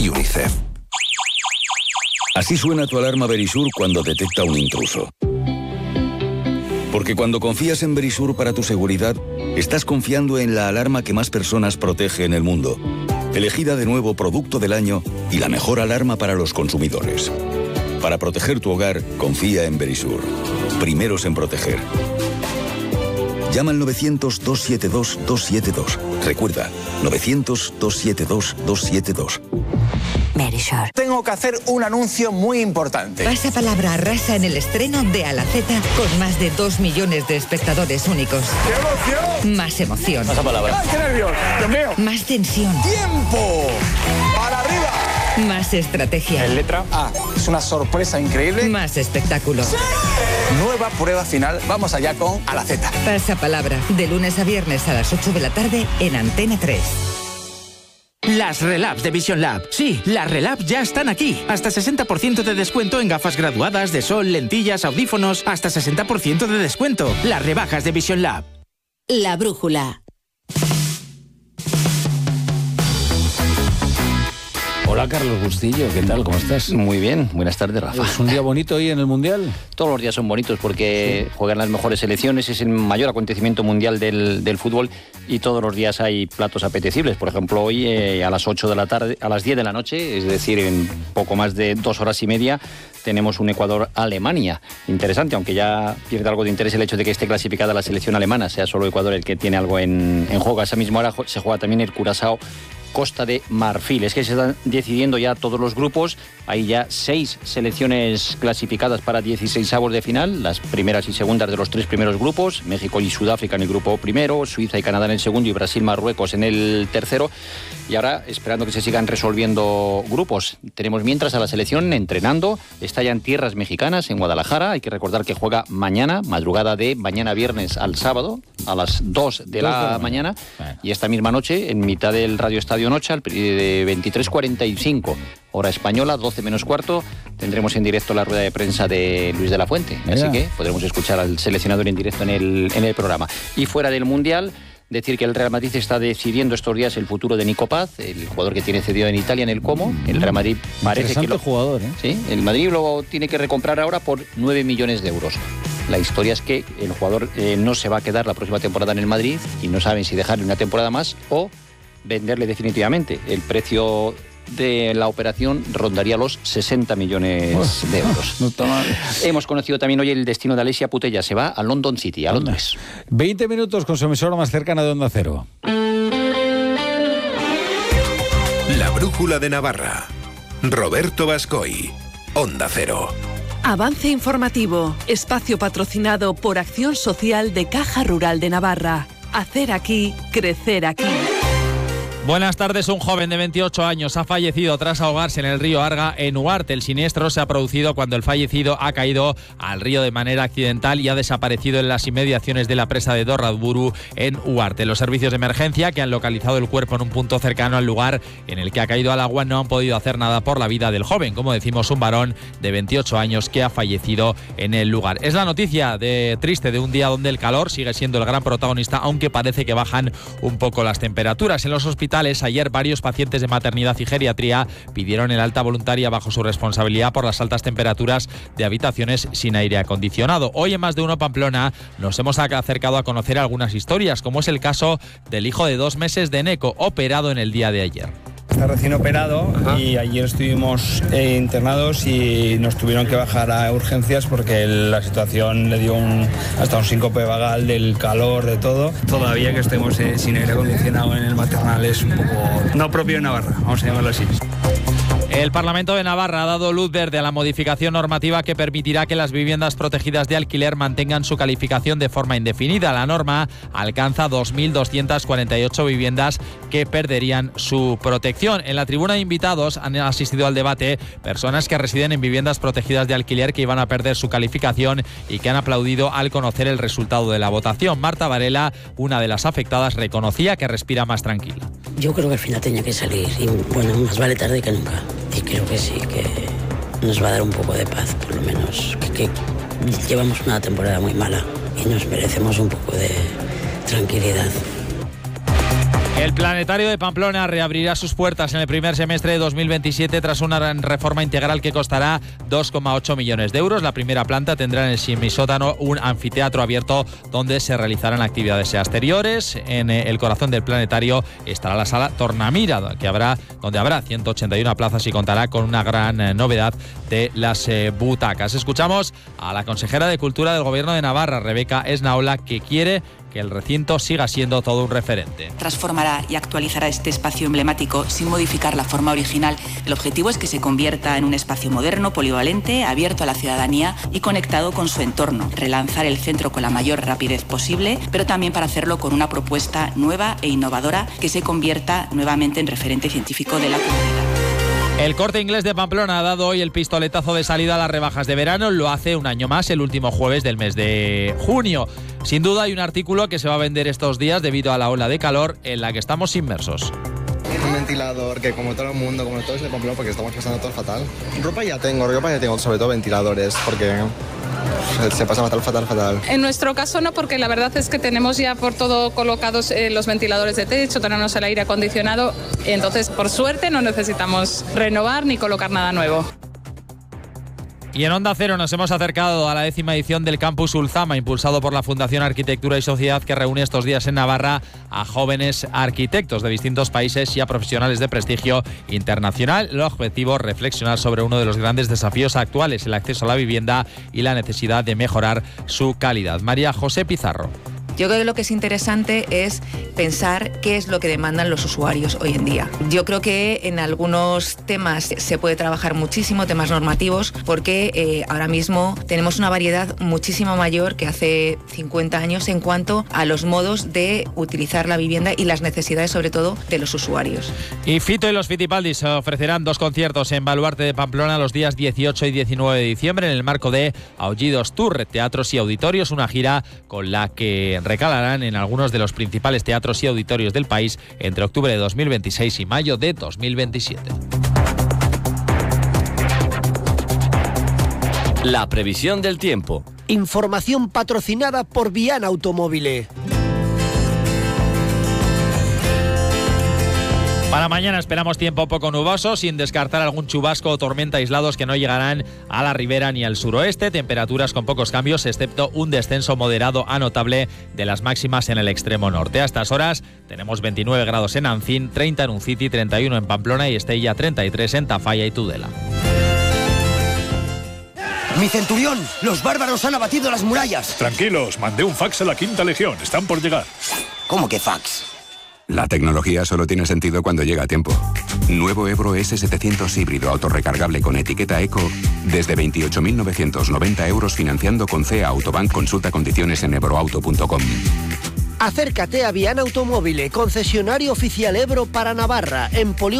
y UNICEF. Así suena tu alarma Verisur cuando detecta un intruso. Porque cuando confías en Verisur para tu seguridad, estás confiando en la alarma que más personas protege en el mundo. Elegida de nuevo Producto del Año y la mejor alarma para los consumidores. Para proteger tu hogar, confía en Verisur. Primeros en proteger. Llama al 900-272-272. Recuerda, 900-272-272. Verisur. Tengo que hacer un anuncio muy importante. Pasapalabra arrasa en el estreno de A la Z con más de 2 millones de espectadores únicos. ¡Qué emoción! Más emoción. Pasapalabra. ¡Ay, qué nervios! ¡Dios mío! Más tensión. ¡Tiempo! ¡Para arriba! Más estrategia. En letra A. Es una sorpresa increíble. Más espectáculo. ¡Sí! Nueva prueba final. Vamos allá con A la Z. Pasapalabra. De lunes a viernes a las 8 de la tarde en Antena 3. Las Relabs de Vision Lab. Sí, las Relabs ya están aquí. Hasta 60% de descuento en gafas graduadas, de sol, lentillas, audífonos. Hasta 60% de descuento. Las rebajas de Vision Lab. La brújula. Hola Carlos Bustillo, ¿qué tal? ¿Cómo estás? Muy bien, buenas tardes, Rafa. ¿Es un día bonito hoy en el Mundial? Todos los días son bonitos porque juegan las mejores selecciones, es el mayor acontecimiento mundial del fútbol y todos los días hay platos apetecibles. Por ejemplo, hoy a las 8 de la tarde, a las 10 de la noche, es decir, en poco más de 2 horas y media, tenemos un Ecuador-Alemania. Interesante, aunque ya pierde algo de interés el hecho de que esté clasificada la selección alemana, sea solo Ecuador el que tiene algo en juego. A esa misma hora se juega también el Curazao Costa de Marfil. Es que se están decidiendo ya todos los grupos. Hay ya 6 selecciones clasificadas para 16avos de final, las primeras y segundas de los 3 primeros grupos, México y Sudáfrica en el grupo primero, Suiza y Canadá en el segundo y Brasil-Marruecos en el tercero. Y ahora, esperando que se sigan resolviendo grupos, tenemos mientras a la selección entrenando. Está ya en tierras mexicanas, en Guadalajara. Hay que recordar que juega mañana, madrugada de mañana viernes al sábado, a las 2 de la mañana. Y esta misma noche, en mitad del Radio Estadio Noche, de 23:45, hora española, 12 menos cuarto, tendremos en directo la rueda de prensa de Luis de la Fuente. Así que podremos escuchar al seleccionador en directo en el programa. Y fuera del Mundial, decir que el Real Madrid está decidiendo estos días el futuro de Nico Paz, el jugador que tiene cedido en Italia en el Como. El Real Madrid parece que jugador, ¿eh? Sí, el Madrid lo tiene que recomprar ahora por 9 millones de euros. La historia es que el jugador no se va a quedar la próxima temporada en el Madrid y no saben si dejarle una temporada más o venderle definitivamente. El precio de la operación rondaría los 60 millones de euros. No está mal. Hemos conocido también hoy el destino de Alessia Putellas. Se va a London City, a Londres. 20 minutos con su emisora más cercana de Onda Cero. La brújula de Navarra. Roberto Bascoy, Onda Cero. Avance informativo. Espacio patrocinado por Acción Social de Caja Rural de Navarra. Hacer aquí, crecer aquí. Buenas tardes. Un joven de 28 años ha fallecido tras ahogarse en el río Arga, en Huarte. El siniestro se ha producido cuando el fallecido ha caído al río de manera accidental y ha desaparecido en las inmediaciones de la presa de Dorradburu, en Huarte. Los servicios de emergencia, que han localizado el cuerpo en un punto cercano al lugar en el que ha caído al agua, no han podido hacer nada por la vida del joven. Como decimos, un varón de 28 años que ha fallecido en el lugar. Es la noticia triste de un día donde el calor sigue siendo el gran protagonista, aunque parece que bajan un poco las temperaturas. En los hospitales, ayer varios pacientes de maternidad y geriatría pidieron el alta voluntaria bajo su responsabilidad por las altas temperaturas de habitaciones sin aire acondicionado. Hoy en Más de Uno Pamplona nos hemos acercado a conocer algunas historias, como es el caso del hijo de 2 meses de Neco, operado en el día de ayer. Está recién operado. Ajá. Y ayer estuvimos internados y nos tuvieron que bajar a urgencias porque la situación le dio hasta un síncope vagal del calor, de todo. Todavía que estemos sin aire acondicionado en el maternal es un poco no propio de Navarra, vamos a llamarlo así. El Parlamento de Navarra ha dado luz verde a la modificación normativa que permitirá que las viviendas protegidas de alquiler mantengan su calificación de forma indefinida. La norma alcanza 2.248 viviendas que perderían su protección. En la tribuna de invitados han asistido al debate personas que residen en viviendas protegidas de alquiler que iban a perder su calificación y que han aplaudido al conocer el resultado de la votación. Marta Varela, una de las afectadas, reconocía que respira más tranquila. Yo creo que al final tenía que salir y bueno, más vale tarde que nunca. Y creo que sí, que nos va a dar un poco de paz, por lo menos. Que llevamos una temporada muy mala y nos merecemos un poco de tranquilidad. El Planetario de Pamplona reabrirá sus puertas en el primer semestre de 2027 tras una reforma integral que costará 2,8 millones de euros. La primera planta tendrá en el semisótano un anfiteatro abierto donde se realizarán actividades exteriores. En el corazón del Planetario estará la sala Tornamira, donde habrá 181 plazas y contará con una gran novedad de las butacas. Escuchamos a la consejera de Cultura del Gobierno de Navarra, Rebeca Esnaola, que quiere que el recinto siga siendo todo un referente. Transformará y actualizará este espacio emblemático sin modificar la forma original. El objetivo es que se convierta en un espacio moderno, polivalente, abierto a la ciudadanía y conectado con su entorno. Relanzar el centro con la mayor rapidez posible, pero también para hacerlo con una propuesta nueva e innovadora que se convierta nuevamente en referente científico de la comunidad. El Corte Inglés de Pamplona ha dado hoy el pistoletazo de salida a las rebajas de verano. Lo hace un año más, el último jueves del mes de junio. Sin duda hay un artículo que se va a vender estos días debido a la ola de calor en la que estamos inmersos. Un ventilador que como todo el mundo, como todos de Pamplona, porque estamos pasando todo fatal. Ropa ya tengo, sobre todo ventiladores, porque se pasa fatal. En nuestro caso no, porque la verdad es que tenemos ya por todo colocados los ventiladores de techo, tenemos el aire acondicionado, entonces por suerte no necesitamos renovar ni colocar nada nuevo. Y en Onda Cero nos hemos acercado a la 10ª edición del Campus Ulzama, impulsado por la Fundación Arquitectura y Sociedad, que reúne estos días en Navarra a jóvenes arquitectos de distintos países y a profesionales de prestigio internacional. El objetivo es reflexionar sobre uno de los grandes desafíos actuales, el acceso a la vivienda y la necesidad de mejorar su calidad. María José Pizarro. Yo creo que lo que es interesante es pensar qué es lo que demandan los usuarios hoy en día. Yo creo que en algunos temas se puede trabajar muchísimo, temas normativos, porque ahora mismo tenemos una variedad muchísimo mayor que hace 50 años en cuanto a los modos de utilizar la vivienda y las necesidades, sobre todo, de los usuarios. Y Fito y los Fitipaldis ofrecerán 2 conciertos en Baluarte de Pamplona los días 18 y 19 de diciembre en el marco de Aullidos Tour, Teatros y Auditorios, una gira con la que recalarán en algunos de los principales teatros y auditorios del país entre octubre de 2026 y mayo de 2027. La previsión del tiempo. Información patrocinada por Viana Automóvil. Para mañana esperamos tiempo poco nuboso, sin descartar algún chubasco o tormenta aislados que no llegarán a la ribera ni al suroeste. Temperaturas con pocos cambios, excepto un descenso moderado a notable de las máximas en el extremo norte. A estas horas tenemos 29 grados en Ancín, 30 en Unciti, 31 en Pamplona y Estella, 33 en Tafalla y Tudela. ¡Mi centurión! ¡Los bárbaros han abatido las murallas! Tranquilos, mandé un fax a la 5ª Legión. Están por llegar. ¿Cómo que fax? La tecnología solo tiene sentido cuando llega a tiempo. Nuevo Ebro S700 híbrido autorrecargable con etiqueta Eco desde 28.990 euros financiando con CEA Autobank. Consulta condiciones en ebroauto.com. Acércate a Viana Automóvil, concesionario oficial Ebro para Navarra, en